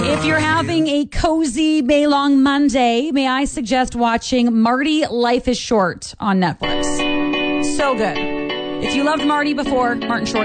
If you're having a cozy May-long Monday, may I suggest watching Marty, Life is Short on Netflix. So good. If you loved Marty before, Martin Short.